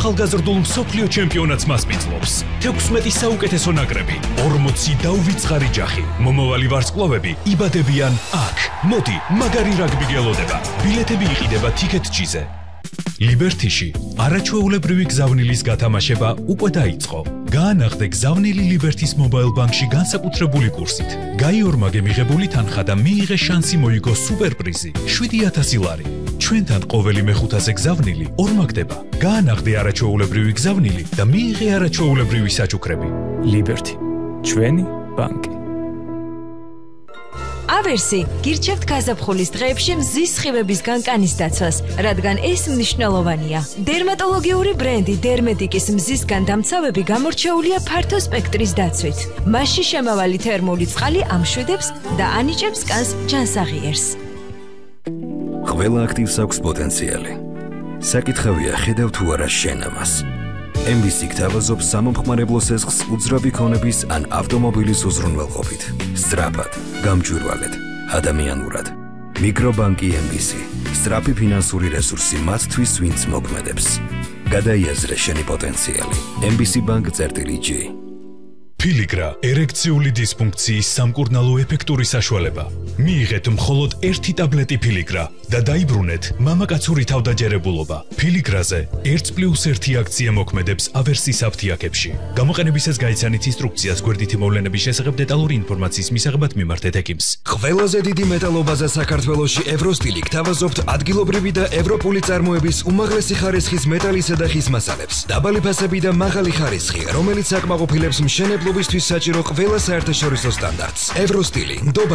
ახალგაზრდულ მსოფლიო ჩემპიონატს მასპინძლობს. 16 საუკეთესო ნაკრები, 40 დაუვიწყარი ჯახი. მომავალი ვარსკვლავები იბადებიან აქ. მოდი, მაგარი რაგბი გელოდება. ბილეთები იყიდება TicketJet-ზე. ლიბერთიში არაჩვეულებრივი გზავნილის გათამაშება უკვე დაიწყო. გაანაღდე გზავნილი ლიბერთის მობაილ ბანკში განსაკუთრებული კურსით. გაიორმაგე მიღებული თანხა და მიიღე შანსი მოიგო სუპერპრიზი 7000 ლარი. ჩვენთან ყოველი მეხუთაზე გზავნილი ორმაგდება. გაანაღდე არაჩვეულებრივი გზავნილი და მიიღე არაჩვეულებრივი საჩუქრები. ლიბერთი, ჩვენი ბანკი. ავერსი გირჩევთ გაზაფხულის დღეებში მზის სხივებისგან კანის დაცვას, რადგან ეს მნიშვნელოვანია. დერმატოლოგიური ბრენდი დერმედიკის მზისგან დამცავები გამორჩეულია ფართო სპექტრის დაცვით. მასში შემავალი თერმული წყალი ამშვიდებს და ანიჭებს კანს ჯანსაღიერს. ყველა აქტივს აქვს პოტენციალი. საკითხავია ხედავ თუ არა შენ ამას. MBC გთავაზობს სამომხმარებლო სესხს უძრავი ქონების ან ავტომობილის უზრუნველყოფით. სწრაფად, გამჭვირვალედ, ადამიანურად. მიკრობანკი MBC. სწრაფი ფინანსური რესურსი მათთვის, ვინც მოქმედებს. გადაიაზრე შენი პოტენციალი. MBC-bank.g. Piligra ერექციული დისფუნქციის სამკურნალო ეფექტური საშუალება. მიიღეთ მხოლოდ 1 ტაბლეტი Piligra და დაიბრუნეთ მამაკაცური თავდაჯერებულობა. Piligrაზე 1+1 აქცია მოქმედებს ავერსის აფთიაქებში. გამოყენებისას გაიცანით ინსტრუქციას გვერდითი მოვლენების შესახებ დეტალური ინფორმაციის მისაღებად მიმართეთ ექიმს. ყველაზე დიდი მეტალობაზე საქართველოში ევროსტილი გთავაზობთ ადგილობრივი და ევროპული წარმოების უმაღლესი ხარისხის მეტალისა და ხის მასალებს. დაბალი ფასები და მაღალი ხარისხი, რომელიც აკმაყოფილებს მშენებლობისთვის საჭირო ყველა საერთაშორისო სტანდარტს. ევროსტილი